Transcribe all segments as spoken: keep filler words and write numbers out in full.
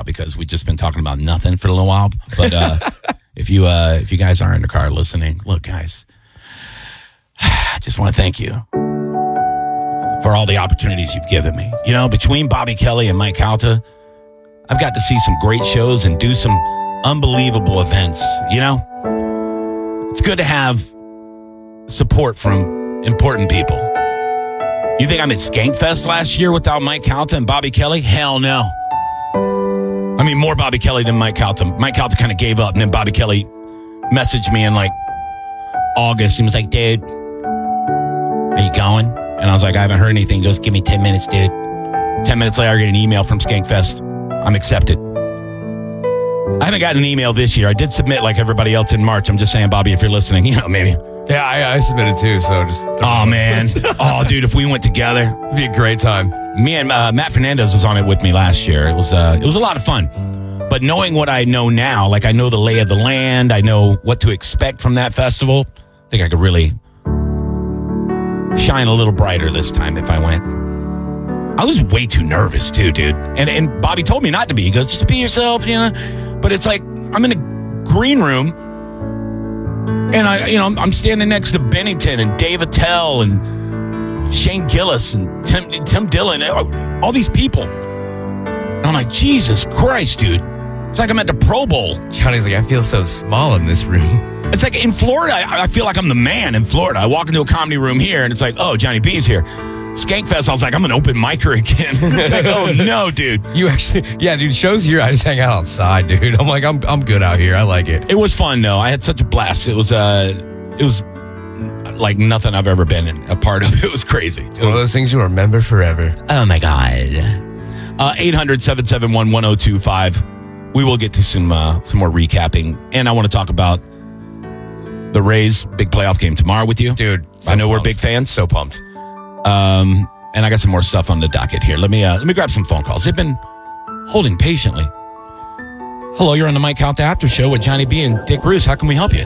while because we've just been talking about nothing for a little while. But uh, if you uh, if you guys are in the car listening, look, guys, I just want to thank you for all the opportunities you've given me. You know, between Bobby Kelly and Mike Calta, I've got to see some great shows and do some unbelievable events. You know, it's good to have support from important people. You think I'm at Skankfest last year without Mike Calta and Bobby Kelly? Hell no. I mean, more Bobby Kelly than Mike Calta. Mike Calta kind of gave up, and then Bobby Kelly messaged me in like August. He was like, dude, are you going? And I was like, I haven't heard anything. He goes, give me ten minutes, dude. ten minutes later, I get an email from Skankfest. I'm accepted. I haven't gotten an email this year. I did submit like everybody else in March. I'm just saying, Bobby, if you're listening, you know, maybe. Yeah, I, I submitted too, so just... Oh, man. Oh, dude, if we went together... It'd be a great time. Me and uh, Matt Fernandez was on it with me last year. It was uh, it was a lot of fun. But knowing what I know now, like I know the lay of the land, I know what to expect from that festival, I think I could really shine a little brighter this time if I went. I was way too nervous too, dude. And and Bobby told me not to be. He goes, just be yourself, you know. But it's like, I'm in a green room, and I, you know, I'm, I'm standing next to Bennington and Dave Attell and Shane Gillis and Tim, Tim Dillon, all these people. And I'm like, Jesus Christ, dude. It's like I'm at the Pro Bowl. Johnny's like, I feel so small in this room. It's like in Florida, I, I feel like I'm the man in Florida. I walk into a comedy room here, and it's like, oh, Johnny B's here. Skankfest, I was like, I'm an open micer again. It's like, oh, no, dude. You actually, yeah, dude, shows here, I just hang out outside, dude. I'm like, I'm I'm good out here. I like it. It was fun, though. I had such a blast. It was, uh, it was like nothing I've ever been in, a part of. It was crazy. It's one of those things you'll remember forever. Oh, my God. Uh, eight hundred, seven seven one, one oh two five. We will get to some uh, some more recapping. And I want to talk about the Rays' big playoff game tomorrow with you. Dude, so I know pumped. We're big fans. So pumped. Um, and I got some more stuff on the docket here. Let me uh, let me grab some phone calls. They've been holding patiently. Hello, you're on the Mike Calta After Show with Johnny B and Dick Roos. How can we help you?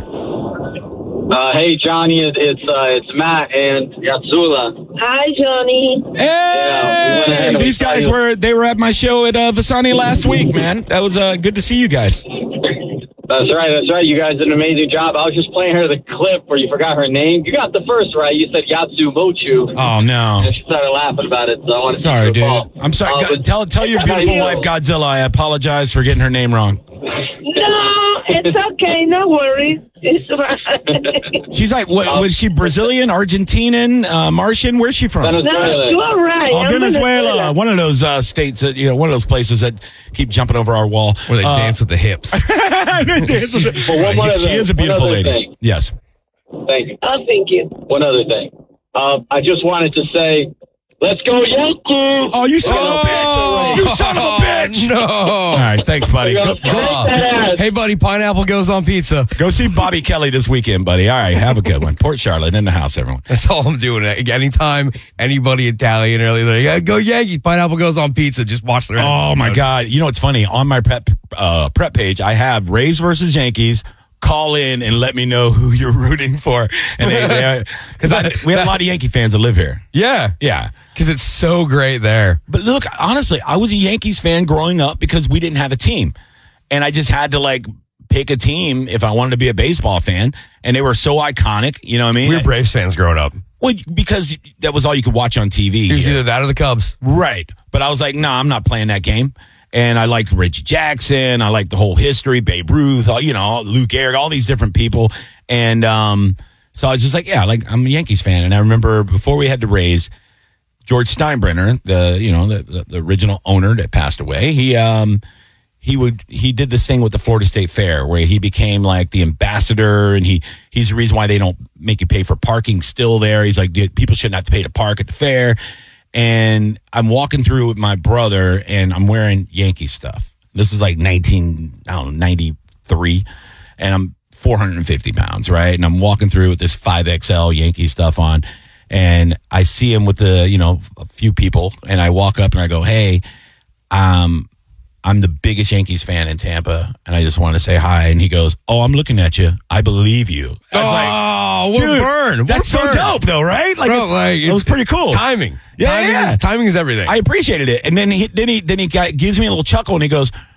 Uh, hey, Johnny, it, it's uh, it's Matt and Yatsula. Hi, Johnny. Hey, Yeah, we these guys were they were at my show at uh, Vasani last week, man. That was uh, good to see you guys. That's right, that's right. You guys did an amazing job. I was just playing her the clip where you forgot her name. You got the first right. You said Yatsu Mochu. Oh no! And she started laughing about it. So I wanted Sorry, to dude. call. I'm sorry. Uh, Go- but- tell tell your beautiful wife Godzilla I apologize for getting her name wrong. No, it's okay. No worries. It's right. She's like, what, was she Brazilian, Argentinian, uh, Martian? Where's she from? No, you are right. Oh, I'm Venezuela. Venezuela. One of those uh, states that, you know, one of those places that keep jumping over our wall. Where they Uh, dance with the hips. dance with the- Well, one other- she is a one beautiful other lady. thing. Yes. Thank you. Oh, thank you. One other thing. Uh, I just wanted to say, let's go Yankees! Oh, you son of a bitch! You son of a bitch! No. All right, thanks, buddy. Go, go, Yes. Hey, buddy, pineapple goes on pizza. go see Bobby Kelly this weekend, buddy. All right, have a good one. Port Charlotte in the house, everyone. That's all I'm doing. Anytime anybody Italian early, like, yeah, go Yankees, pineapple goes on pizza. Just watch the rest. Oh my God! You know what's funny? On my prep uh, prep page, I have Rays versus Yankees. Call in and let me know who you're rooting for, and they because we have a lot of Yankee fans that live here. Yeah, Yeah, because it's so great there. but look, honestly, I was a Yankees fan growing up because we didn't have a team, and I just had to like pick a team if I wanted to be a baseball fan, and they were so iconic. You know what I mean? We were Braves fans growing up. Well, because that was all you could watch on T V. It was here. either that or the Cubs. Right. But I was like, no, nah, I'm not playing that game. And I liked Reggie Jackson. I liked the whole history, Babe Ruth, all, you know, Lou Gehrig, all these different people. And um, so I was just like, yeah, like I'm a Yankees fan. And I remember before we had to raise George Steinbrenner, the you know the, the, the original owner that passed away, he um he would he did this thing with the Florida State Fair where he became like the ambassador, and he he's the reason why they don't make you pay for parking still there. He's like, people shouldn't have to pay to park at the fair. And I'm walking through with my brother, and I'm wearing Yankee stuff. This is like nineteen, I don't know, ninety-three, and I'm four hundred fifty pounds, right? And I'm walking through with this five X L Yankee stuff on, and I see him with the, you know, a few people, and I walk up and I go, hey, um, I'm the biggest Yankees fan in Tampa, and I just want to say hi. And he goes, oh, I'm looking at you. I believe you. I was Oh, like, what a dude, burn. What that's a so burn. dope, though, right? Like, Bro, it's- like, it was pretty cool. Timing. Yeah, timing yeah. Is, timing is everything. I appreciated it. And then he then he then he got, gives me a little chuckle, and he goes,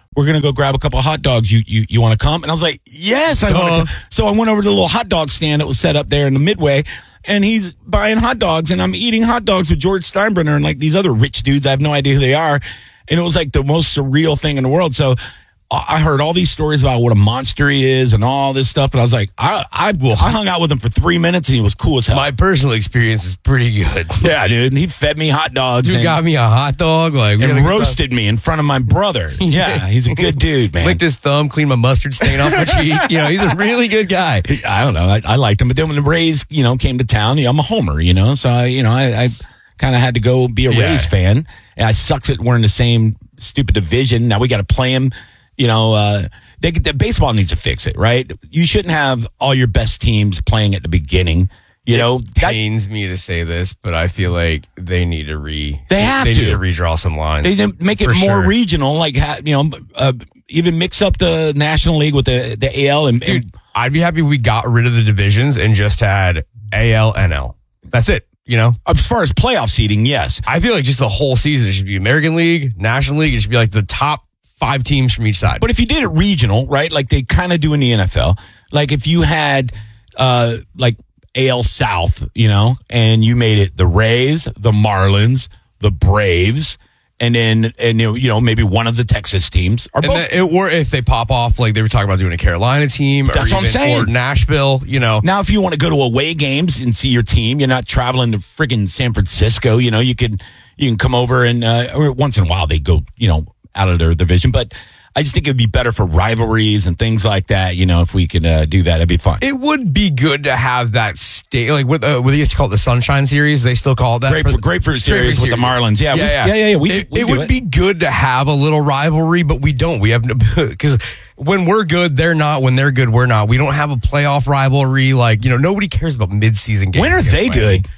we're going to go grab a couple of hot dogs. You you, you want to come? And I was like, yes, I want to come. So I went over to the little hot dog stand that was set up there in the Midway, and he's buying hot dogs, and I'm eating hot dogs with George Steinbrenner and like these other rich dudes. I have no idea who they are. And it was like the most surreal thing in the world. So I heard all these stories about what a monster he is and all this stuff. And I was like, I I, I hung out with him for three minutes and he was cool as hell. My personal experience is pretty good. Yeah, dude. He fed me hot dogs. Dude and, got me a hot dog. Like, we and had a good roasted me in front of my brother. Yeah, he's a good dude, man. Licked his thumb, cleaned my mustard stain off my cheek. You know, he's a really good guy. I don't know. I, I liked him. But then when the Rays, you know, came to town, you know, I'm a homer, you know. So, I, you know, I, I kind of had to go be a Yeah. Rays fan. And I sucks that we're in the same stupid division. Now we got to play him. You know, uh, they, the baseball needs to fix it, right? You shouldn't have all your best teams playing at the beginning. You know, It that, pains me to say this, but I feel like they need to re. They have they to. need to redraw some lines. they didn't make it For more sure. regional, like ha, you know, uh, even mix up the National League with the the A L and, Dude, and I'd be happy if we got rid of the divisions and just had A L, N L. That's it. You know, as far as playoff seeding, yes. I feel like just the whole season it should be American League, National League. It should be like the top five teams from each side. But if you did it regional, right, like they kind of do in the N F L, like if you had uh, like A L South, you know, and you made it the Rays, the Marlins, the Braves, and then and you know, you know maybe one of the Texas teams or and both. then it, or if they pop off, like they were talking about doing a Carolina team, That's or what I'm even- saying. or Nashville. You know, Now, if you want to go to away games and see your team, you're not traveling to friggin' San Francisco. You know, you could you can come over and uh, or once in a while they go, you know, out of their division. But I just think it'd be better for rivalries and things like that. You know, if we could uh, do that, it'd be fun. it would be good to have that state, like what, uh, what they used to call it, the Sunshine Series. They still call it that. Grapefruit, For the- grapefruit series with the Marlins. Yeah, we, yeah, yeah, yeah. We, it we it do would be good to have a little rivalry, but we don't. We have no, because when we're good, they're not. When they're good, we're not. We don't have a playoff rivalry. Like, you know, nobody cares about midseason games. When are against they Miami. good?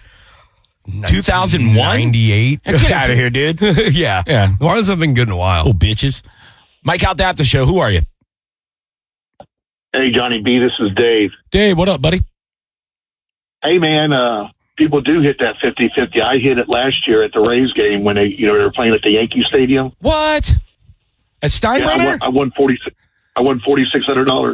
two thousand one? ninety-eight Get out of here, dude. yeah. Yeah. The Marlins have been good in a while. Little bitches. Mike out the after show. Who are you? Hey, Johnny B, this is Dave. Dave, what up, buddy? Hey, man, uh, people do hit that fifty-fifty. I hit it last year at the Rays game when they, you know, they were playing at the Yankee Stadium. What? At Yeah, I Steinbrenner? won, I won forty-six. I won forty-six hundred dollars.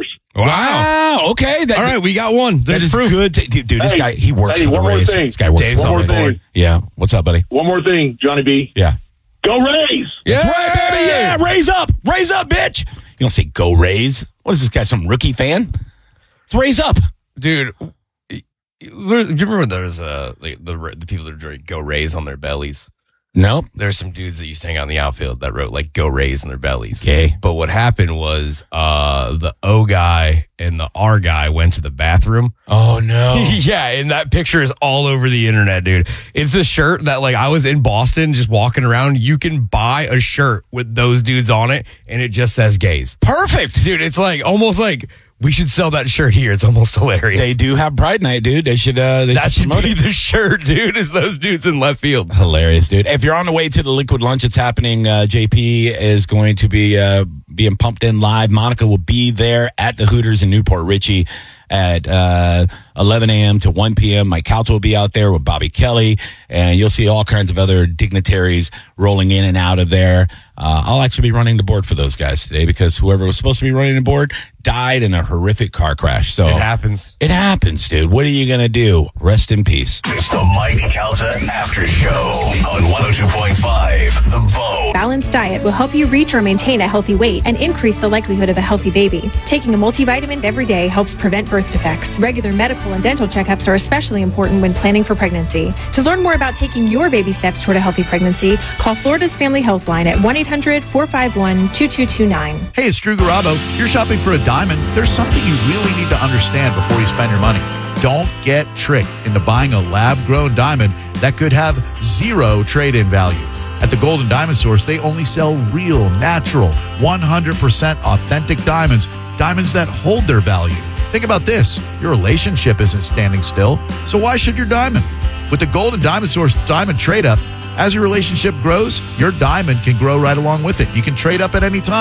Wow. Okay. That, All right, we got one. that There's is proof. good. to- dude, dude, this Hey, guy, he works hey, for the one more Rays. thing. This guy works Dave's for one the more Rays. thing. Yeah. What's up, buddy? One more thing, Johnny B. Yeah. Go Rays! That's right, baby. Yeah. Raise up. Raise up, bitch. You don't say go Rays. What is this guy, some rookie fan? It's Raise up. Dude, you remember there's uh, like the the people that drink Go Rays on their bellies? Nope. There's some dudes that used to hang out in the outfield that wrote like Go Rays on their bellies. Okay. But what happened was uh, the O guy and the R guy went to the bathroom. Oh, no. Yeah, and that picture is all over the internet, dude. It's a shirt that, like, I was in Boston just walking around. You can buy a shirt with those dudes on it, and it just says gays. Perfect. Dude, it's like almost like we should sell that shirt here. It's almost hilarious. They do have Pride Night, dude. They should, uh, they that should should promote be it. the shirt, dude, is those dudes in left field. Hilarious, dude. If you're on the way to the Liquid Lunch, it's happening. Uh, J P is going to be uh, being pumped in live. Monica will be there at the Hooters in Newport Richie at uh, eleven a.m. to one p.m. Mike Calta will be out there with Bobby Kelly, and you'll see all kinds of other dignitaries rolling in and out of there. Uh, I'll actually be running the board for those guys today because whoever was supposed to be running the board died in a horrific car crash. So It happens. It happens, dude. What are you going to do? Rest in peace. It's the Mike Calta After Show on one oh two point five The Bone. Balanced diet will help you reach or maintain a healthy weight and increase the likelihood of a healthy baby. Taking a multivitamin every day helps prevent birth defects. Regular medical and dental checkups are especially important when planning for pregnancy. To learn more about taking your baby steps toward a healthy pregnancy, call Florida's Family Health Line at one eight hundred four five one two two two nine. Hey, it's Drew Garabo. You're shopping for a diamond. There's something you really need to understand before you spend your money. Don't get tricked into buying a lab-grown diamond that could have zero trade-in value. At the Golden Diamond Source, they only sell real, natural, one hundred percent authentic diamonds, diamonds that hold their value. Think about this. Your relationship isn't standing still, so why should your diamond? With the Golden Diamond Source Diamond Trade-Up, as your relationship grows, your diamond can grow right along with it. You can trade up at any time.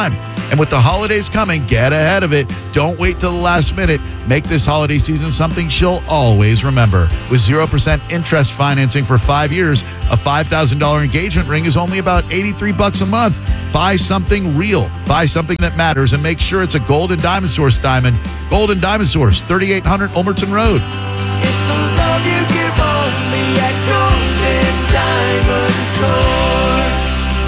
And with the holidays coming, get ahead of it. Don't wait till the last minute. Make this holiday season something she'll always remember. With zero percent interest financing for five years, a five thousand dollars engagement ring is only about eighty-three bucks a month. Buy something real. Buy something that matters and make sure it's a Gold and Diamond Source diamond. Gold and Diamond Source, thirty-eight hundred Ulmerton Road. It's a love you give only at Gold and Diamond Source.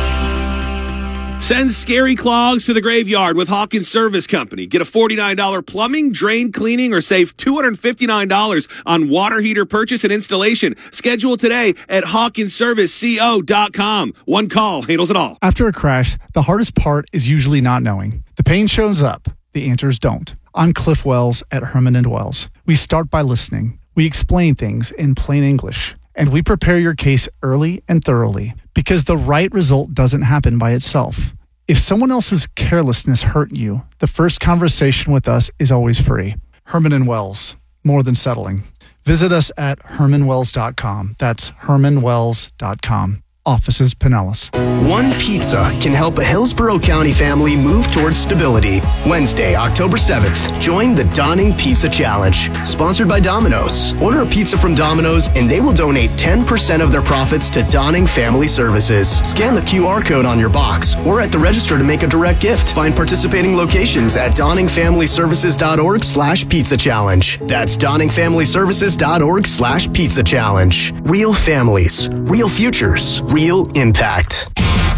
Send scary clogs to the graveyard with Hawkins Service Company. Get a forty-nine dollars plumbing, drain cleaning, or save two hundred fifty-nine dollars on water heater purchase and installation. Schedule today at hawkins service co dot com. One call handles it all. After a crash, the hardest part is usually not knowing. The pain shows up. The answers don't. I'm Cliff Wells at Herman and Wells. We start by listening. We explain things in plain English. And we prepare your case early and thoroughly because the right result doesn't happen by itself. If someone else's carelessness hurt you, the first conversation with us is always free. Herman and Wells, more than settling. Visit us at herman wells dot com. That's herman wells dot com. Offices Pinellas. One pizza can help a Hillsborough County family move towards stability. Wednesday, October seventh, join the Donning Pizza Challenge, sponsored by Domino's. Order a pizza from Domino's and they will donate ten percent of their profits to Donning Family Services. Scan the Q R code on your box or at the register to make a direct gift. Find participating locations at donning family services dot org slash pizza challenge. That's donning family services dot org slash pizza challenge. Real families, real futures, real impact.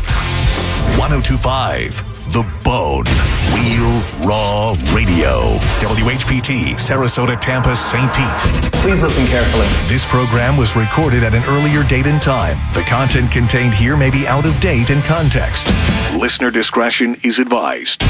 one oh two point five The Bone. Real Raw Radio. W H P T, Sarasota, Tampa, Saint Pete. Please listen carefully. This program was recorded at an earlier date and time. The content contained here may be out of date in context. Listener discretion is advised.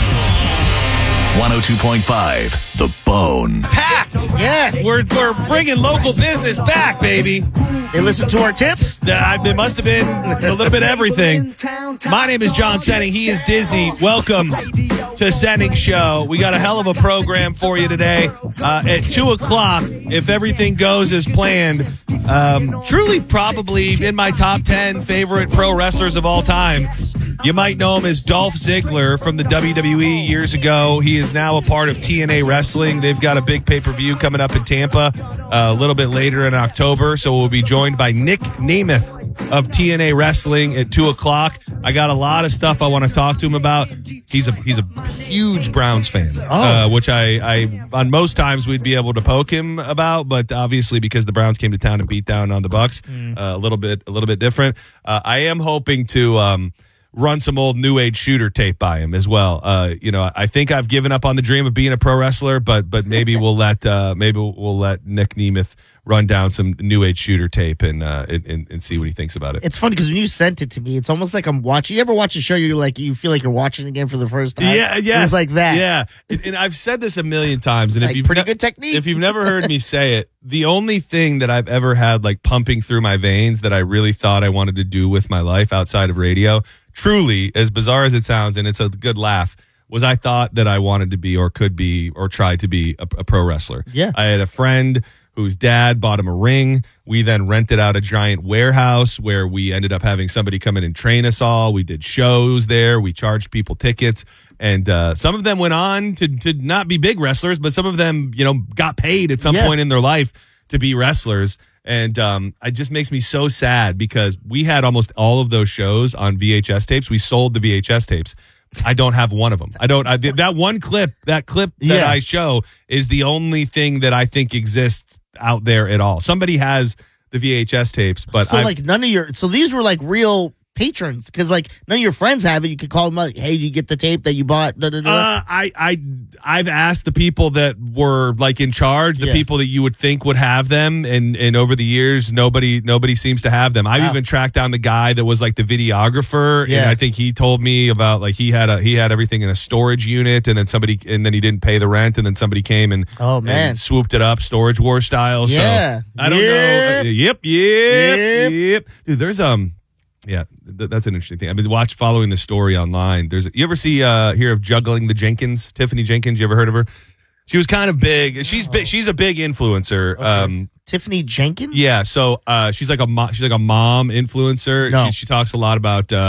one oh two point five The Bone. Packed. Yes. We're, we're bringing local business back, baby. They listen to our tips? Uh, it must have been a little bit of everything. My name is John Senning. He is Dizzy. Welcome to Senning Show. We got a hell of a program for you today. Uh, at two o'clock, if everything goes as planned, um, truly probably in my top ten favorite pro wrestlers of all time. You might know him as Dolph Ziggler from the W W E years ago. He is now a part of T N A Wrestling. They've got a big pay-per-view coming up in Tampa uh, a little bit later in October. So we'll be joined by Nick Nemeth of T N A Wrestling at two o'clock. I got a lot of stuff I want to talk to him about. He's a he's a huge Browns fan, oh. uh, which I, I on most times we'd be able to poke him about, but obviously because the Browns came to town and beat down on the Bucks, mm. uh, a little bit a little bit different. Uh, I am hoping to um, run some old New Age shooter tape by him as well. Uh, you know, I think I've given up on the dream of being a pro wrestler, but but maybe we'll let uh, maybe we'll let Nick Nemeth run down some New Age shooter tape and uh, and, and see what he thinks about it. It's funny because when you sent it to me, it's almost like I'm watching. You ever watch a show? You're like you feel like you're watching it again for the first time. Yeah, yeah, it's like that. Yeah, and, and I've said this a million times. It's and like if you've pretty ne- good technique. If you've never heard me say it, the only thing that I've ever had like pumping through my veins that I really thought I wanted to do with my life outside of radio, truly, as bizarre as it sounds, and it's a good laugh, was I thought that I wanted to be or could be or try to be a, a pro wrestler. Yeah, I had a friend whose dad bought him a ring. We then rented out a giant warehouse where we ended up having somebody come in and train us all. We did shows there. We charged people tickets. And uh, some of them went on to, to not be big wrestlers, but some of them, you know, got paid at some yeah. point in their life to be wrestlers. And um, it just makes me so sad because we had almost all of those shows on V H S tapes. We sold the V H S tapes. I don't have one of them. I don't. I, that one clip, that clip that yeah. I show is the only thing that I think exists out there at all. Somebody has the V H S tapes, but so I've, like none of your. So these were like real patrons because like none of your friends have it. You could call them like, hey, do you get the tape that you bought? Da, da, da. Uh, I I I've asked the people that were like in charge, the yeah. people that you would think would have them, and and over the years, nobody nobody seems to have them. I've wow. even tracked down the guy that was like the videographer, yeah. and I think he told me about like he had a he had everything in a storage unit, and then somebody and then he didn't pay the rent, and then somebody came and oh man and swooped it up, Storage War style. Yeah. So I don't yep. know. Yep, yep, Yep. yep. Dude, there's um. Yeah, th- that's an interesting thing. I've been watch following the story online. There's you ever see uh hear of Juggling the Jenkins? Tiffany Jenkins, you ever heard of her? She was kind of big. She's big, she's a big influencer. Okay. Um Tiffany Jenkins? Yeah, so uh she's like a mo- she's like a mom influencer. No. She she talks a lot about uh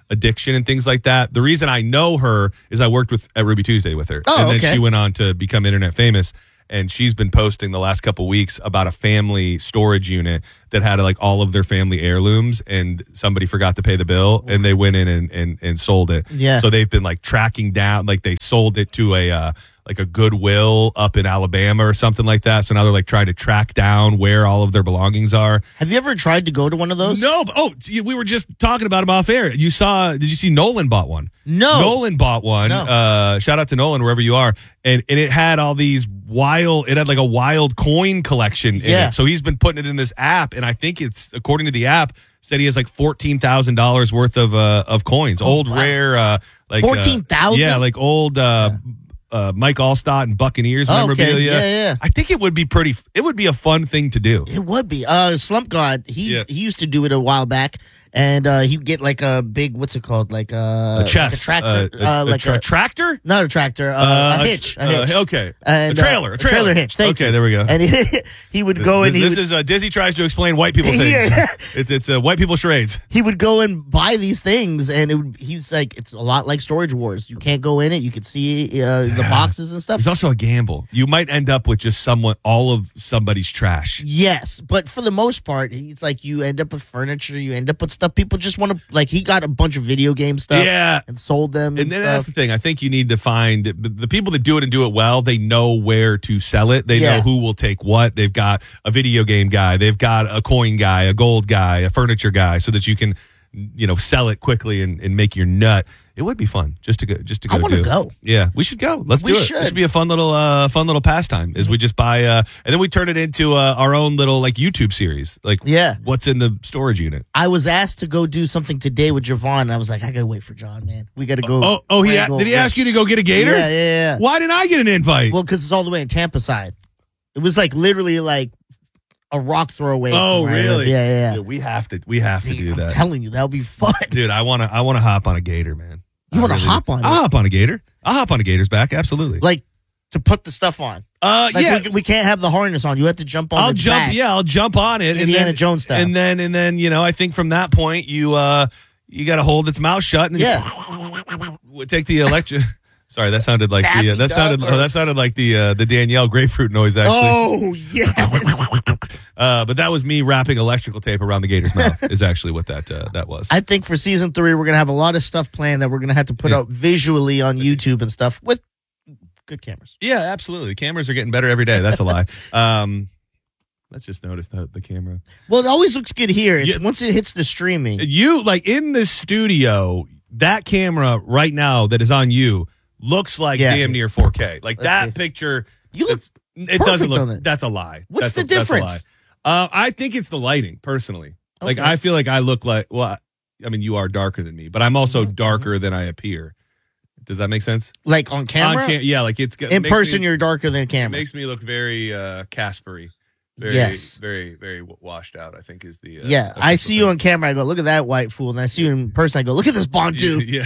addiction and things like that. The reason I know her is I worked with at Ruby Tuesday with her. Oh, and then okay. she went on to become internet famous. And she's been posting the last couple weeks about a family storage unit that had like all of their family heirlooms, and somebody forgot to pay the bill, and they went in and and, and sold it. Yeah. So they've been like tracking down, like they sold it to a uh, like a Goodwill up in Alabama or something like that. So now they're like trying to track down where all of their belongings are. Have you ever tried to go to one of those? No. But, oh, see, we were just talking about them off air. You saw? Did you see Nolan bought one? No. Nolan bought one. No. Uh, shout out to Nolan wherever you are. And and it had all these wild. It had like a wild coin collection in Yeah. it. So he's been putting it in this app, and I think it's according to the app said he has like fourteen thousand dollars worth of uh, of coins, Oh, old wow. rare uh, like fourteen thousand. yeah, like old. Uh, Uh, Mike Allstott and Buccaneers Oh, okay. memorabilia. Yeah, yeah. I think it would be pretty. It would be a fun thing to do. It would be. Uh, Slump God, he's, Yeah. he used to do it a while back, and uh, he'd get like a big, what's it called? Like a, A chest, like a tractor. uh, a- uh, a like tra- a tractor? Not a tractor, uh, Uh, a a hitch. tr- A hitch. uh, okay. And, A trailer, uh, a trailer. hitch. Thank Okay, you. there we go. And he, he would go and he this would, is uh, Dizzy tries to explain white people things. Yeah. It's it's uh, white people charades. he would go and buy these things, and it would, he's like, it's a lot like Storage Wars. You can't go in it. You can see uh, the boxes and stuff. There's also a gamble. You might end up with just someone, all of somebody's trash. Yes, but for the most part, it's like you end up with furniture. You end up with stuff people just want to, like, he got a bunch of video game stuff Yeah. and sold them. And, And then that's stuff. the thing. I think you need to find the the people that do it and do it well. They know where to sell it. They Yeah. know who will take what. They've got a video game guy. They've got a coin guy, a gold guy, a furniture guy, so that you can, you know, sell it quickly and, and make your nut. It would be fun just to go. Just to go. I wanna do. go. Yeah, we should go. Let's We do it. should. It should be a fun little, uh, fun little pastime. Is we just buy, uh, and then we turn it into uh, our own little like YouTube series. Like, Yeah. what's in the storage unit? I was asked to go do something today with Javon, and I was like, I gotta wait for John, man. We gotta go. Oh, oh, he wrangle- did he ask you to go get a gator? Yeah, yeah, yeah. Why didn't I get an invite? Well, because it's all the way in Tampa side. It was like literally like a rock throw away. Oh, from where I live. really? Yeah, yeah, yeah. Dude, we have to. We have to do I'm that. telling you, that'll be fun. Dude, I want to. I want to hop on a gator, man. You I want to really hop do. on I'll it? hop on a gator. I'll hop on a gator's back. Absolutely. Like to put the stuff on. Uh, Like, yeah. we, we can't have the harness on. You have to jump on. I'll its jump. back. Yeah, I'll jump on it. Indiana and then, Jones style. And then, and then, you know, I think from that point, you uh, you got to hold its mouth shut and Yeah. you take the electric. Sorry, that sounded like the. Uh, Daffy that sounded. Duck or- oh, that sounded like the uh, the Danielle grapefruit noise. Actually. Oh yes. Uh, but that was me wrapping electrical tape around the gator's mouth. Is actually what that uh, that was. I think for season three, we're gonna have a lot of stuff planned that we're gonna have to put Yeah. out visually on YouTube and stuff with good cameras. Yeah, absolutely. The cameras are getting better every day. That's a lie. Um, let's just notice the, the camera. Well, it always looks good here. It's, Yeah. Once it hits the streaming, You, like, in the studio, that camera right now that is on you looks like Yeah. damn near four K. Like, Let's that see. picture, you look. it's- it doesn't perfect on look, it. that's a lie. What's that's the a, that's a difference? lie. Uh, I think it's the lighting, personally. Like, Okay. I feel like I look like, well, I mean, you are darker than me, but I'm also Mhm, darker than I appear. Does that make sense? Like on camera, On cam- yeah, like it's it in makes person, me- you're darker than It camera. makes me look very uh, Caspery. Very, Yes. very, very w- washed out, I think is the. Uh, yeah, I see you on camera. I go, look at that white fool, and I see you in person. I go, look at this Bantu. Yeah.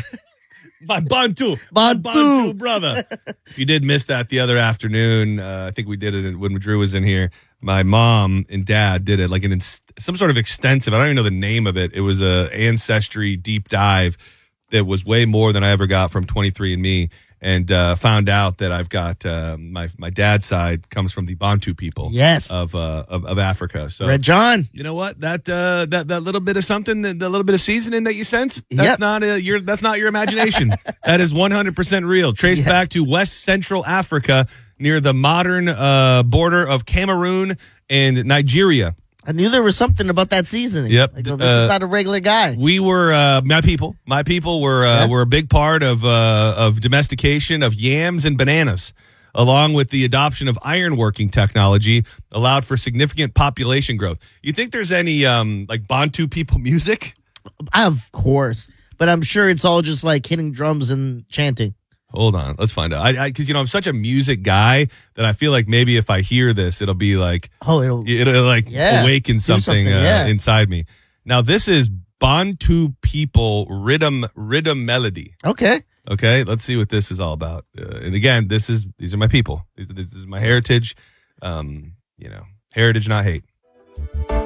My Bantu. My Bantu. Bantu brother. If you did miss that the other afternoon, uh, I think we did it when Drew was in here. My mom and dad did it like an ins- some sort of extensive, I don't even know the name of it. It was a ancestry deep dive that was way more than I ever got from twenty-three and me. And uh, found out that I've got uh, my my dad's side comes from the Bantu people, Yes. of uh, of, of Africa. So Red John. you know what? That uh, that that little bit of something, that, that little bit of seasoning that you sense, that's Yep. not uh, your that's not your imagination. That is one hundred percent real. Traced Yes. back to West Central Africa, near the modern uh, border of Cameroon and Nigeria. I knew there was something about that seasoning. Yep. I go, this Uh, is not a regular guy. We were uh, my people. My people were uh, Yeah. were a big part of uh, of domestication of yams and bananas, along with the adoption of ironworking technology, allowed for significant population growth. You think there's any um, like Bantu people music? Of course, but I'm sure it's all just like hitting drums and chanting. Hold on, let's find out. I because you know I'm such a music guy that I feel like maybe if I hear this, it'll be like Oh, it'll. it'll like Yeah, awaken do something, something, uh, yeah. inside me. Now this is Bantu people rhythm rhythm melody. Okay. Okay, let's see what this is all about. Uh, and again, this is these are my people. This, this is my heritage. Um, you know, heritage, not hate.